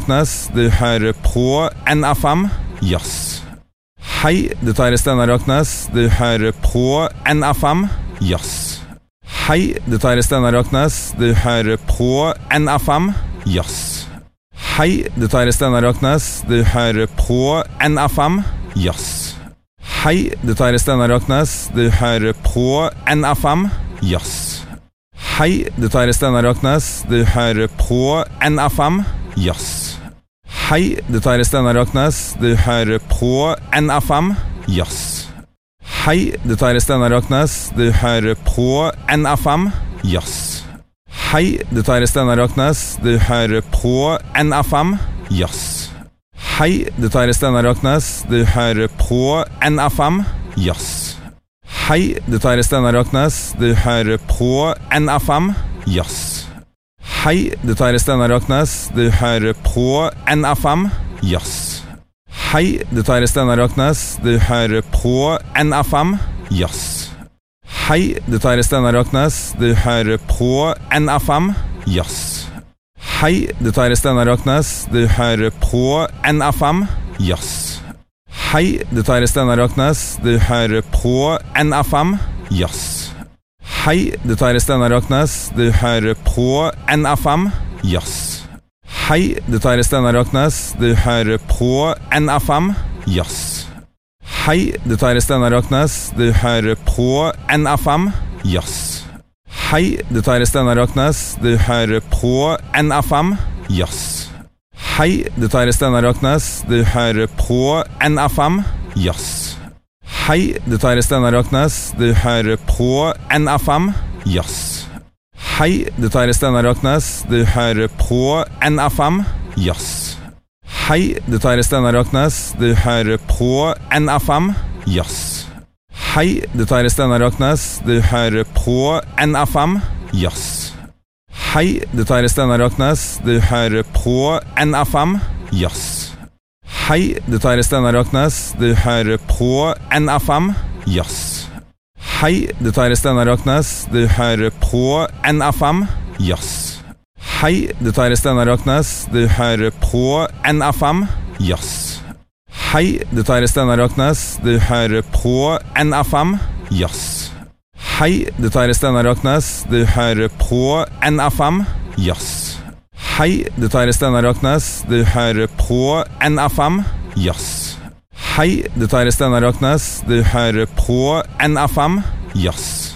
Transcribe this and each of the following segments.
Raknes, du hører på NFM Jazz. Hei, dette er Steinar Raknes, du hører på NFM Jazz. Hei, dette er Steinar Raknes, du hører på NFM Jazz. Hei, dette er Steinar Raknes, du hører på NFM Jazz. Hei, dette er Steinar Raknes, du hører på NFM Jazz. Hei, dette er Steinar Raknes, du hører på NFM Jazz. Hei, dette er Steinar Raknes, du hører på NFM Jazz. Hei, dette er Steinar Raknes, du hører på NFM Jazz. Hei, dette er Steinar Raknes, du hører på NFM Jazz. Hei, dette er Steinar Raknes, du hører på NFM Jazz. Hei, dette er Steinar Raknes, du hører på NFM Jazz. Hei, dette er Steinar Raknes, du hører på NFM Jazz. Hei, dette er Steinar Raknes, du hører på NFM Jazz. Hei, dette er Steinar Raknes, du hører på NFM Jazz. Hei, dette er Steinar Raknes, du hører på NFM Jazz. Hei, dette er Steinar Raknes, du hører på NFM Jazz. Hei, dette er Steinar Raknes, du hører på NFM Jazz. Hei, dette er Steinar Raknes, du hører på NFM Jazz. Hei, dette er Steinar Raknes, du hører på NFM Jazz. Hei, dette er Steinar Raknes, du hører på NFM Jazz. Hei, dette er Steinar Raknes, du hører på NFM Jazz. Hei, dette er Steinar Raknes, du hører på NFM Jazz. Hei, dette er Steinar Raknes, du hører på NFM Jazz. Hei, dette er Steinar Raknes, du hører på NFM Jazz. Hei, dette er Steinar Raknes, du hører på NFM Jazz. Hei, dette er Steinar Raknes, du hører på NFM Jazz. Hei, dette er Steinar Raknes, du hører på NFM Jazz. Hei, dette er Steinar Raknes, du hører på NFM Jazz. Hei, dette er Steinar Raknes, du hører på NFM Jazz. Hei, dette er Steinar Raknes, du hører på NFM Jazz. Hei, dette er Steinar Raknes, du hører på NFM Jazz. Hei, dette er Steinar Raknes, du hører på NFM Jazz. Hei, dette er Steinar Raknes, du hører på NFM Jazz.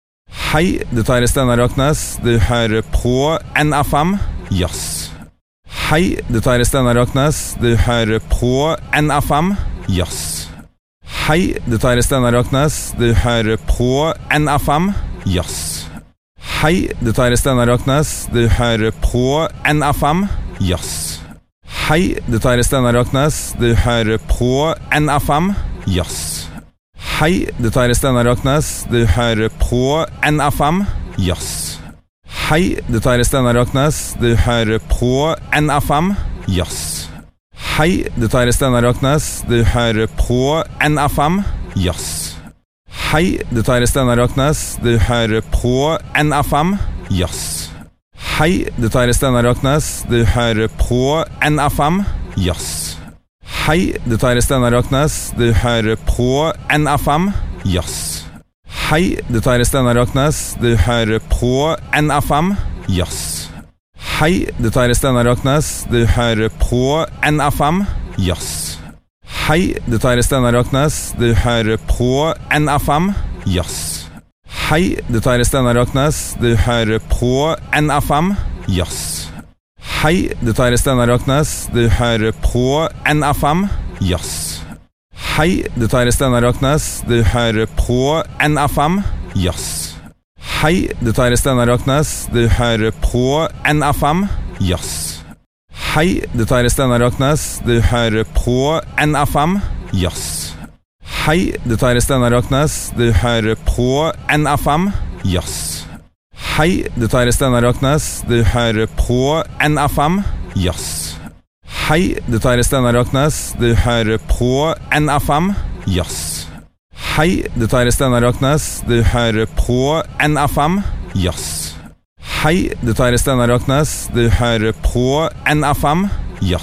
Hei, dette er Steinar Raknes, du hører på NFM Jazz. Hei, dette er Steinar Raknes, du hører på NFM Jazz. Hei, dette er Steinar Raknes, du hører på NFM Jazz. Hei, dette er Steinar Raknes, du hører på NFM Jazz. Hei, dette er Steinar Raknes, du hører på NFM Jazz. Hei, dette er Steinar Raknes, du hører på NFM Jazz. Hei, dette er Steinar Raknes, du hører på NFM Jazz. Hei, dette er Steinar Raknes, du hører på NFM Jazz. Hei, dette er Steinar Raknes, du hører på NFM Jazz. Hei, dette er Steinar Raknes, du hører på NFM Jazz. Hei, dette er Steinar Raknes, du hører på NFM Jazz. Hei, dette er Steinar Raknes, du hører på NFM Jazz. Hei, dette er Steinar Raknes, du hører på NFM Jazz. Hei, dette er Steinar Raknes, du hører på NFM Jazz. Hei, dette er Steinar Raknes, du hører på NFM Jazz. Hei, dette er Steinar Raknes, du hører på NFM Jazz. Hei, dette er Steinar Raknes, du hører på NFM Jazz. Hei, dette er Steinar Raknes, du hører på NFM Jazz. Hei, dette er Steinar Raknes, du hører på NFM Jazz. Hei, dette er Steinar Raknes, du hører på NFM Jazz. Hei, dette er Steinar Raknes, du hører på NFM Jazz. Hei, dette er Steinar Raknes, du hører på NFM Jazz. Hei, dette er Steinar Raknes, du hører på NFM Jazz. Hei, dette er Steinar Raknes, du hører på NFM